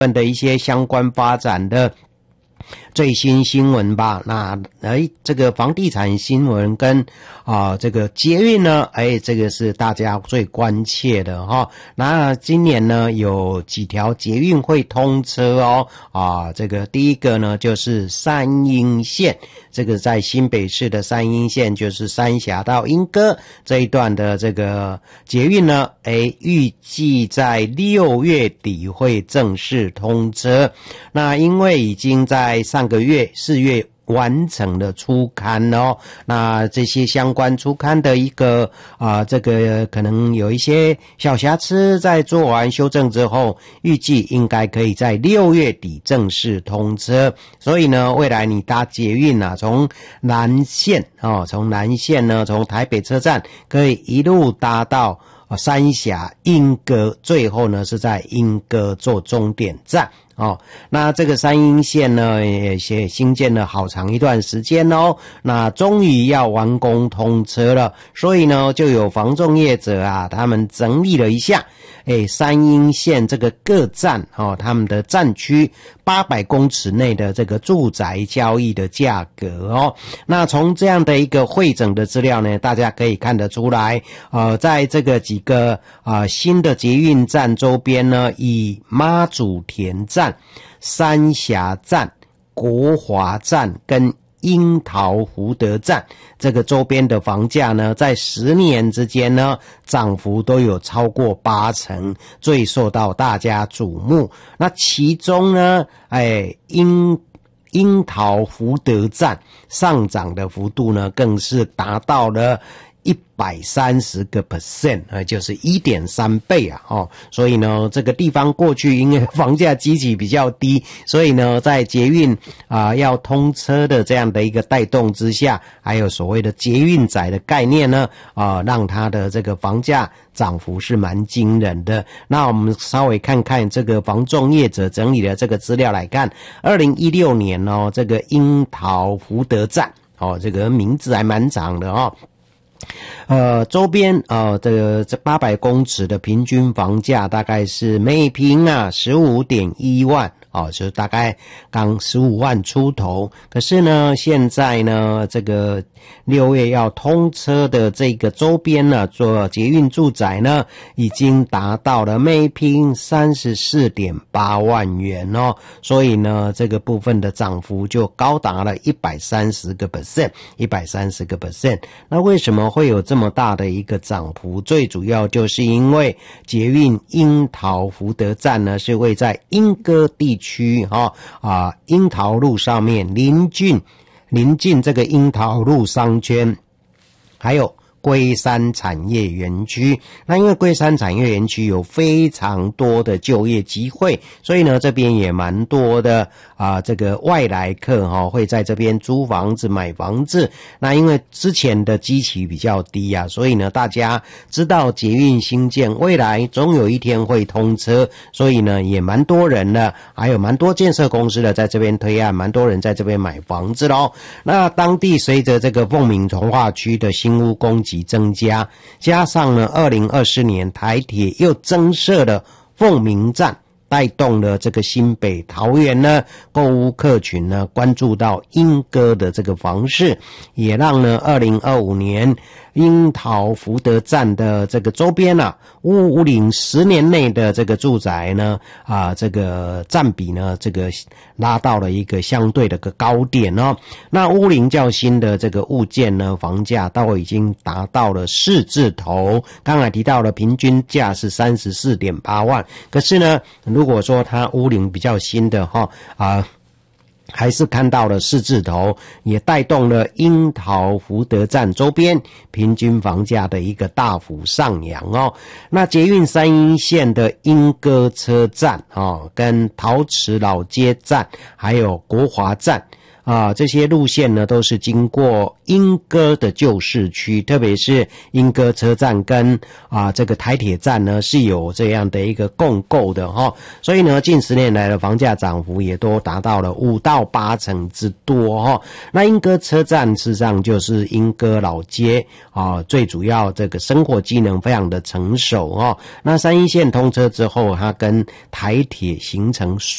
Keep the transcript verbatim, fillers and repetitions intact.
的一些相关发展的最新新闻吧。那哎，这个房地产新闻跟啊这个捷运呢，哎，这个是大家最关切的哈。那今年呢有几条捷运会通车哦，啊，这个第一个呢就是三鶯线，这个在新北市的三鶯线，就是三峡到莺歌这一段的这个捷运呢，哎，预计在六月底会正式通车。那因为已经在上个月四月完成了初勘哦，那这些相关初勘的一个啊、呃，这个可能有一些小瑕疵，在做完修正之后，预计应该可以在六月底正式通车。所以呢，未来你搭捷运啊，从南线哦，从南线呢，从台北车站可以一路搭到三峡莺歌，最后呢是在莺歌做终点站。哦，那这个三鶯线呢也也新建了好长一段时间哦，那终于要完工通车了，所以呢就有房仲业者啊，他们整理了一下，诶，三鶯线这个各站哦，他们的站区八百公尺内的这个住宅交易的价格哦，那从这样的一个汇整的资料呢，大家可以看得出来，呃，在这个几个啊、呃、新的捷运站周边呢，以妈祖田站、三峡站、国华站跟樱桃福德站这个周边的房价呢，在十年之间呢，涨幅都有超过八成，最受到大家瞩目。那其中呢，哎，樱樱桃福德站上涨的幅度呢，更是达到了一百三十个 percent， 呃，就是 一点三 倍啊，哦，所以呢，这个地方过去因为房价基期比较低，所以呢，在捷运啊、呃、要通车的这样的一个带动之下，还有所谓的捷运仔的概念呢，啊、呃，让它的这个房价涨幅是蛮惊人的。那我们稍微看看这个房仲业者整理的这个资料来看，二零一六年哦，这个樱桃福德站哦，这个名字还蛮长的哦。呃，周边呃，这个这八百公尺的平均房价大概是每平啊 十五点一万。哦，就是大概刚十五万出头。可是呢，现在呢，这个六月要通车的这个周边呢，做捷运住宅呢，已经达到了每平 三十四点八万元哦。所以呢，这个部分的涨幅就高达了一百三十个 percent， 一百三十个 percent。那为什么会有这么大的一个涨幅？最主要就是因为捷运樱桃福德站呢，是位在莺歌地区哈啊，樱桃路上面临近临近这个樱桃路商圈，还有龟山产业园区。那因为龟山产业园区有非常多的就业机会，所以呢这边也蛮多的啊、呃、这个外来客哈、哦、会在这边租房子买房子。那因为之前的基期比较低啊，所以呢大家知道捷运新建未来总有一天会通车，所以呢也蛮多人的，还有蛮多建设公司的在这边推案，蛮多人在这边买房子咯。那当地随着这个凤鸣从化区的新屋供给增加，加上呢二零二四年台铁又增设了凤鸣站，带动了这个新北桃园呢购物客群呢关注到莺歌的这个房市，也让呢二零二五年樱桃福德站的这个周边啊，屋龄十年内的这个住宅呢啊，这个占比呢这个拉到了一个相对的个高点哦。那屋龄较新的这个物件呢，房价都已经达到了四字头。刚才提到了平均价是 三十四点八万，可是呢如果说它屋龄比较新的哈啊，还是看到了四字头，也带动了樱桃福德站周边平均房价的一个大幅上扬哦。那捷运三鶯线的莺歌车站哦，跟陶瓷老街站还有国华站啊，这些路线呢都是经过莺歌的旧市区，特别是莺歌车站跟啊这个台铁站呢是有这样的一个共构的哈、哦，所以呢近十年来的房价涨幅也都达到了五到八成之多哈、哦。那莺歌车站事实上就是莺歌老街啊，最主要这个生活机能非常的成熟哦。那三一线通车之后，它跟台铁形成